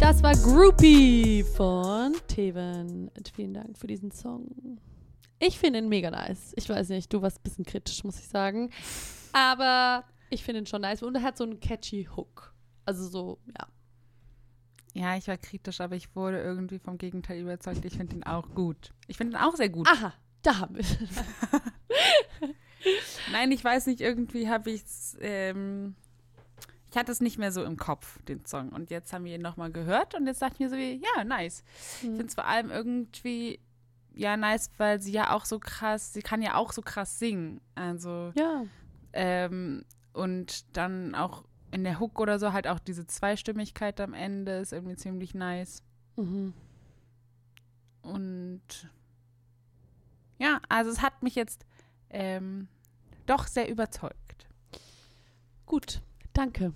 Das war Groupie von Teven. Vielen Dank für diesen Song. Ich finde ihn mega nice. Ich weiß nicht, du warst ein bisschen kritisch, muss ich sagen. Aber ich finde ihn schon nice. Und er hat so einen catchy Hook. Also so, ja. Ja, ich war kritisch, aber ich wurde irgendwie vom Gegenteil überzeugt. Ich finde ihn auch gut. Ich finde ihn auch sehr gut. Aha, da haben wir es. Nein, ich weiß nicht, irgendwie habe ich es, ich hatte es nicht mehr so im Kopf, den Song. Und jetzt haben wir ihn nochmal gehört und jetzt dachte ich mir so wie, ja, nice. Ich finde es vor allem irgendwie, ja, nice, weil sie ja auch so krass, sie kann ja auch so krass singen. Also, Ja. Und dann auch in der Hook oder so halt auch diese Zweistimmigkeit am Ende ist irgendwie ziemlich nice. Mhm. Und ja, also es hat mich jetzt doch sehr überzeugt. Gut, danke.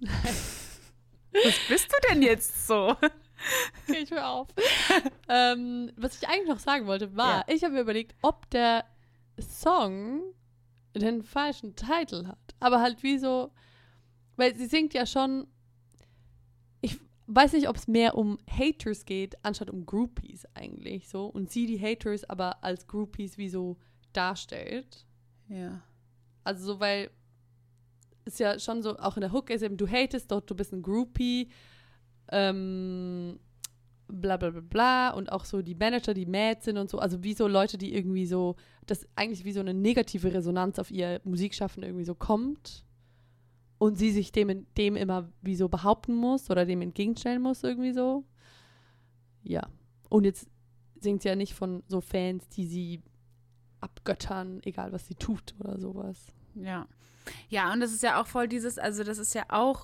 Was bist du denn jetzt so? Okay, ich höre auf. Was ich eigentlich noch sagen wollte, war, ich habe mir überlegt, ob der Song den falschen Titel hat. Aber halt wie so, weil sie singt ja schon, ich weiß nicht, ob es mehr um Haters geht, anstatt um Groupies eigentlich so. Und sie die Haters aber als Groupies wie so darstellt. Ja. Also so, weil es ja schon so, auch in der Hook ist eben, du hatest dort, du bist ein Groupie, bla bla bla bla, und auch so die Manager, die mad sind und so, also wie so Leute, die irgendwie so, das eigentlich wie so eine negative Resonanz auf ihr Musikschaffen irgendwie so kommt und sie sich dem immer wie so behaupten muss oder dem entgegenstellen muss irgendwie so. Ja. Und jetzt singt sie ja nicht von so Fans, die sie abgöttern, egal was sie tut oder sowas. Ja. Ja, und das ist ja auch voll dieses, also das ist ja auch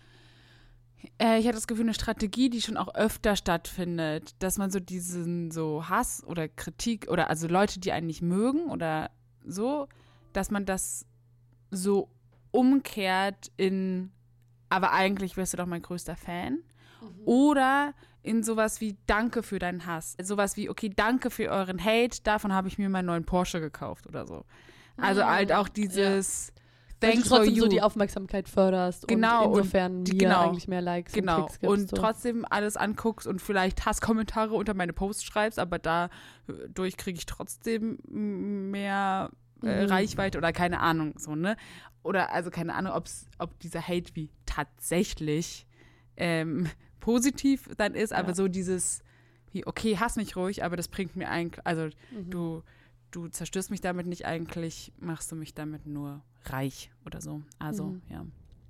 ich hatte das Gefühl, eine Strategie, die schon auch öfter stattfindet, dass man so diesen so Hass oder Kritik oder also Leute, die einen nicht mögen oder so, dass man das so umkehrt in, aber eigentlich wärst du doch mein größter Fan. Oder in sowas wie Danke für deinen Hass. Sowas wie, okay, danke für euren Hate, davon habe ich mir meinen neuen Porsche gekauft oder so. Also halt auch dieses Weil Thanks du trotzdem for you. so die Aufmerksamkeit förderst Genau, und insofern und, mir eigentlich mehr Likes und Klicks gibst. Und so. trotzdem alles anguckst und vielleicht Hasskommentare unter meine Posts schreibst, aber dadurch kriege ich trotzdem mehr Reichweite oder keine Ahnung, so, ne? Oder also keine Ahnung, ob dieser Hate wie tatsächlich positiv dann ist, aber so dieses, wie, okay, hass mich ruhig, aber das bringt mir eigentlich, also du zerstörst mich damit nicht, eigentlich machst du mich damit nur reich oder so. Also, ja.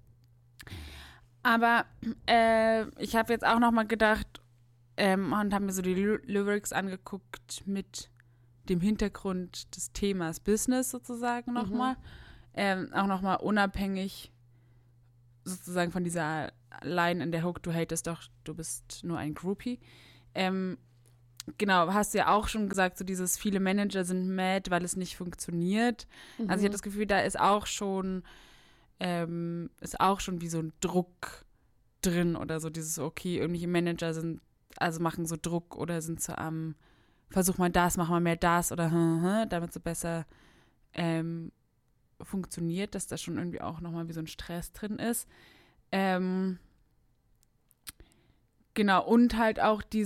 Aber ich habe jetzt auch noch mal gedacht und habe mir so die Lyrics angeguckt mit dem Hintergrund des Themas Business sozusagen nochmal. Auch nochmal unabhängig sozusagen von dieser Line in der Hook, du hatest doch, du bist nur ein Groupie. Genau, hast du ja auch schon gesagt, so dieses viele Manager sind mad, weil es nicht funktioniert. Also ich habe das Gefühl, da ist auch schon wie so ein Druck drin oder so dieses, okay, irgendwelche Manager machen so Druck oder sind so am versuch mal das, mach mal mehr das oder damit so besser funktioniert, dass da schon irgendwie auch nochmal wie so ein Stress drin ist. Genau, und halt auch die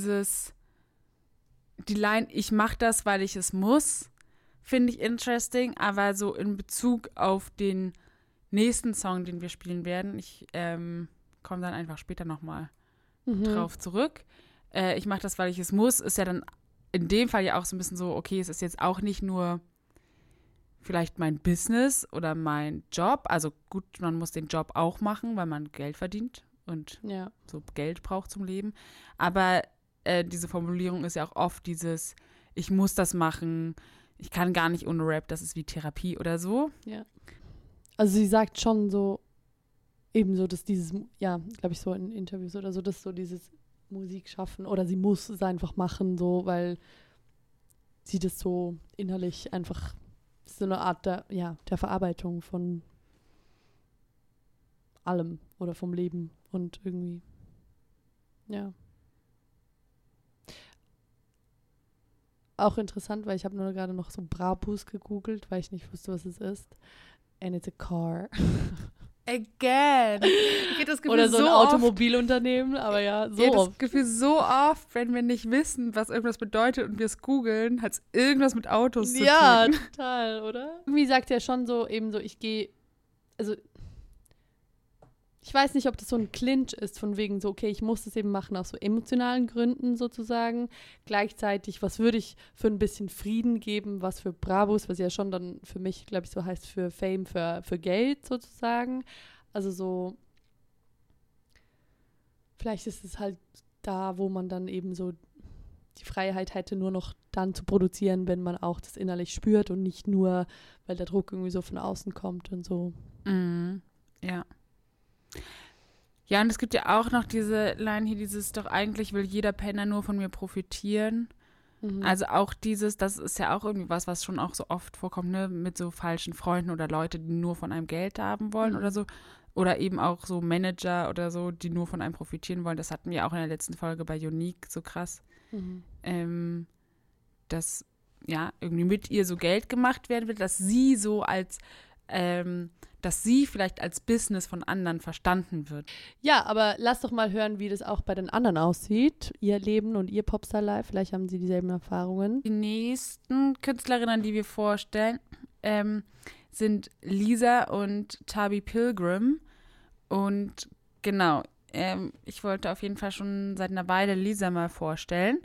Line, ich mach das, weil ich es muss, finde ich interesting, aber so in Bezug auf den nächsten Song, den wir spielen werden, ich komme dann einfach später nochmal drauf zurück. Ich mach das, weil ich es muss, ist ja dann in dem Fall ja auch so ein bisschen so, okay, es ist jetzt auch nicht nur vielleicht mein Business oder mein Job, also gut, man muss den Job auch machen, weil man Geld verdient und so Geld braucht zum Leben, aber diese Formulierung ist ja auch oft dieses, ich muss das machen, ich kann gar nicht ohne Rap, das ist wie Therapie oder so. Ja. Also sie sagt schon so, ebenso, dass dieses, ja, glaube ich, so in Interviews oder so, dass so dieses Musik schaffen oder sie muss es einfach machen, so, weil sie das so innerlich einfach, so eine Art der Verarbeitung von allem oder vom Leben und irgendwie, ja. Auch interessant, weil ich habe nur gerade noch so Brabus gegoogelt, weil ich nicht wusste, was es ist. And it's a car. Again. Ich hätte das Gefühl, Oder so ein oft, Automobilunternehmen, aber ja, so ich hätte oft. das Gefühl, so oft, wenn wir nicht wissen, was irgendwas bedeutet und wir es googeln, hat es irgendwas mit Autos zu Ja, tun. total, oder? Irgendwie sagt er schon so, eben so, ich gehe, also ich weiß nicht, ob das so ein Clinch ist, von wegen so, okay, ich muss das eben machen aus so emotionalen Gründen sozusagen. Gleichzeitig, was würde ich für ein bisschen Frieden geben, was für Bravos, was ja schon dann für mich, glaube ich, so heißt, für Fame, für Geld sozusagen. Also so, vielleicht ist es halt da, wo man dann eben so die Freiheit hätte, nur noch dann zu produzieren, wenn man auch das innerlich spürt und nicht nur, weil der Druck irgendwie so von außen kommt und so. Mhm. Ja. Ja, und es gibt ja auch noch diese Line hier, dieses, doch eigentlich will jeder Penner nur von mir profitieren. Also auch dieses, das ist ja auch irgendwie was schon auch so oft vorkommt, ne, mit so falschen Freunden oder Leute, die nur von einem Geld haben wollen oder so. Oder eben auch so Manager oder so, die nur von einem profitieren wollen. Das hatten wir auch in der letzten Folge bei Unique so krass. Dass ja irgendwie mit ihr so Geld gemacht werden wird, dass sie so als dass sie vielleicht als Business von anderen verstanden wird. Ja, aber lass doch mal hören, wie das auch bei den anderen aussieht. Ihr Leben und ihr Popstar-Life. Vielleicht haben sie dieselben Erfahrungen. Die nächsten Künstlerinnen, die wir vorstellen, sind Lisa und Tabi Pilgrim. Und genau, ich wollte auf jeden Fall schon seit einer Weile Lisa mal vorstellen.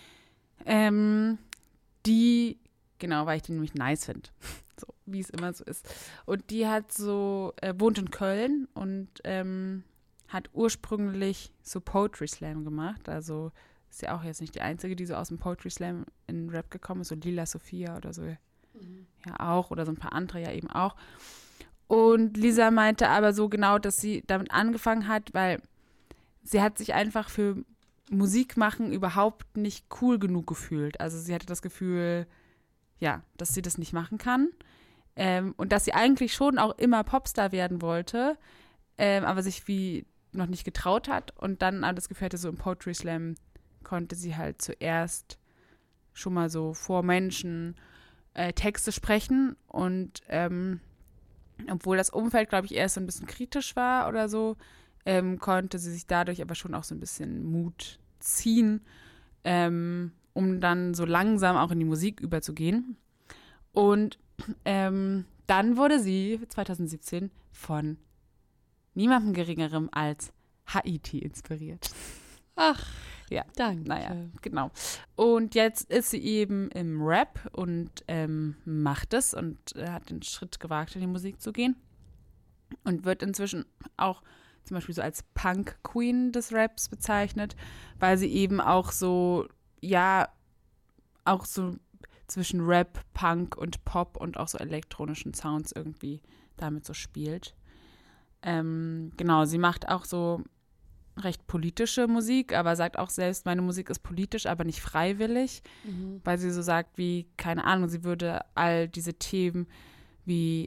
Die, genau, weil ich die nämlich nice finde. So, wie es immer so ist. Und die hat so, wohnt in Köln und hat ursprünglich so Poetry Slam gemacht. Also ist ja auch jetzt nicht die einzige, die so aus dem Poetry Slam in Rap gekommen ist. So Lila Sophia oder so. Ja auch. Oder so ein paar andere ja eben auch. Und Lisa meinte aber so genau, dass sie damit angefangen hat, weil sie hat sich einfach für Musik machen überhaupt nicht cool genug gefühlt. Also sie hatte das Gefühl, ja, dass sie das nicht machen kann. Und dass sie eigentlich schon auch immer Popstar werden wollte, aber sich wie noch nicht getraut hat. Und dann das Gefühl hatte, so im Poetry Slam konnte sie halt zuerst schon mal so vor Menschen Texte sprechen. Und obwohl das Umfeld, glaube ich, erst so ein bisschen kritisch war oder so, konnte sie sich dadurch aber schon auch so ein bisschen Mut ziehen, um dann so langsam auch in die Musik überzugehen. Und dann wurde sie 2017 von niemandem Geringerem als Haiti inspiriert. Ach, ja, danke. Naja, genau. Und jetzt ist sie eben im Rap und macht es und hat den Schritt gewagt, in die Musik zu gehen. Und wird inzwischen auch zum Beispiel so als Punk-Queen des Raps bezeichnet, weil sie eben auch so, ja, auch so zwischen Rap, Punk und Pop und auch so elektronischen Sounds irgendwie damit so spielt. Genau, sie macht auch so recht politische Musik, aber sagt auch selbst, meine Musik ist politisch, aber nicht freiwillig, weil sie so sagt wie, keine Ahnung, sie würde all diese Themen wie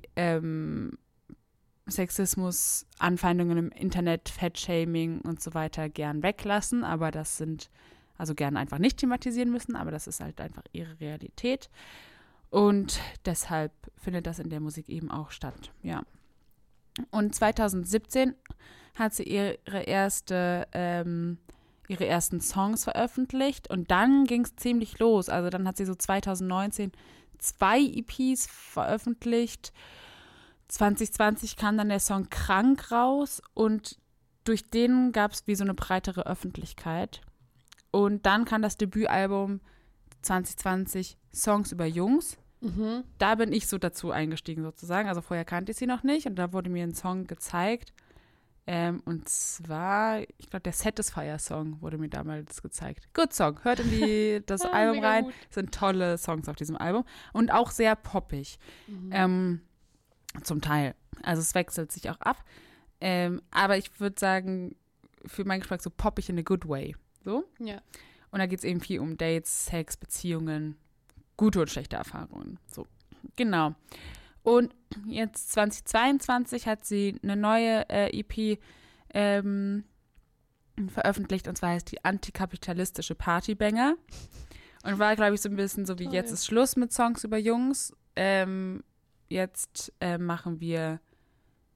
Sexismus, Anfeindungen im Internet, Fat-Shaming und so weiter gern weglassen, aber das sind, also gern einfach nicht thematisieren müssen, aber das ist halt einfach ihre Realität und deshalb findet das in der Musik eben auch statt, ja. Und 2017 hat sie ihre ersten Songs veröffentlicht und dann ging es ziemlich los, also dann hat sie so 2019 2 EPs veröffentlicht. 2020 kam dann der Song Krank raus und durch den gab es wie so eine breitere Öffentlichkeit. Und dann kam das Debütalbum 2020 Songs über Jungs. Da bin ich so dazu eingestiegen sozusagen. Also vorher kannte ich sie noch nicht und da wurde mir ein Song gezeigt. Und zwar, ich glaube, der Satisfier-Song wurde mir damals gezeigt. Good Song. Hört in das Album rein. Es sind tolle Songs auf diesem Album. Und auch sehr poppig. Zum Teil. Also es wechselt sich auch ab. Aber ich würde sagen, für meinen Geschmack so poppig in a good way. So? Ja. Und da geht es eben viel um Dates, Sex, Beziehungen, gute und schlechte Erfahrungen. So, genau. Und jetzt 2022 hat sie eine neue EP veröffentlicht, und zwar heißt die Antikapitalistische Partybanger. Und war, glaube ich, so ein bisschen so wie, jetzt ist Schluss mit Songs über Jungs. Jetzt machen wir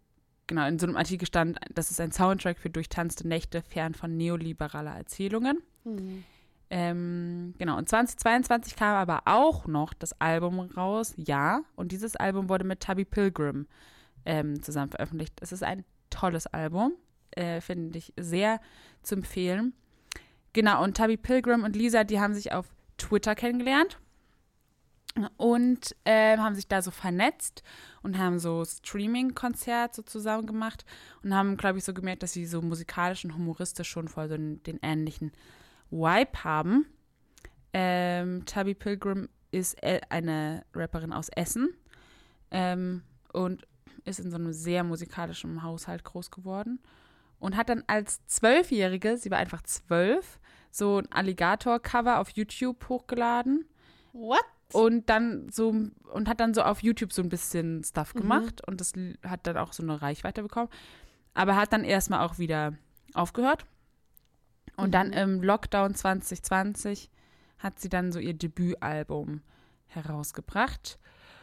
genau, in so einem Artikel stand, das ist ein Soundtrack für durchtanzte Nächte fern von neoliberaler Erzählungen. Genau, und 2022 kam aber auch noch das Album raus, ja, und dieses Album wurde mit Tubby Pilgrim zusammen veröffentlicht. Es ist ein tolles Album, finde ich sehr zu empfehlen. Genau, und Tubby Pilgrim und Lisa, die haben sich auf Twitter kennengelernt und haben sich da so vernetzt und haben so Streaming-Konzert so zusammen gemacht und haben, glaube ich, so gemerkt, dass sie so musikalisch und humoristisch schon voll so den ähnlichen Vibe haben. Tubby Pilgrim ist eine Rapperin aus Essen und ist in so einem sehr musikalischen Haushalt groß geworden und hat dann als 12-Jährige, sie war einfach 12, so ein Alligator-Cover auf YouTube hochgeladen. What? Und hat dann so auf YouTube so ein bisschen Stuff gemacht und das hat dann auch so eine Reichweite bekommen. Aber hat dann erstmal auch wieder aufgehört. Und dann im Lockdown 2020 hat sie dann so ihr Debütalbum herausgebracht.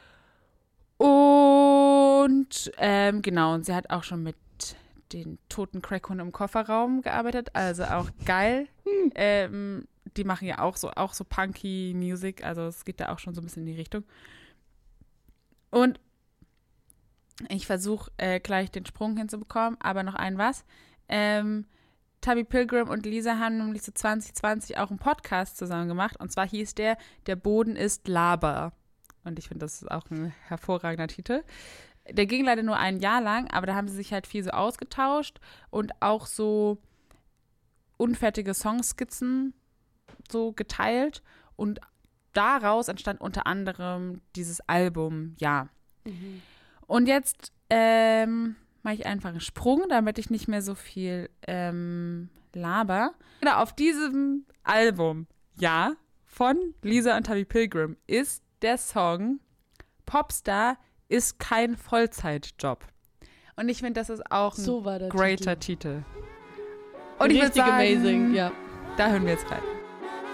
Und genau, und sie hat auch schon mit den toten Crackhund im Kofferraum gearbeitet, also auch geil. Die machen ja auch so punky Music, also es geht da auch schon so ein bisschen in die Richtung. Und ich versuche gleich den Sprung hinzubekommen, aber noch ein was. Tubby Pilgrim und Lisa haben nämlich so 2020 auch einen Podcast zusammen gemacht. Und zwar hieß der Boden ist Lava. Und ich finde, das ist auch ein hervorragender Titel. Der ging leider nur ein Jahr lang, aber da haben sie sich halt viel so ausgetauscht und auch so unfertige Songskizzen so geteilt. Und daraus entstand unter anderem dieses Album, ja. Und jetzt mache ich einfach einen Sprung, damit ich nicht mehr so viel laber. Genau, auf diesem Album, ja, von Lisa und Tubby Pilgrim ist der Song Popstar ist kein Vollzeitjob. Und ich finde, das ist auch ein greater Titel. Und ich würde sagen, amazing, ja. Da hören wir jetzt rein.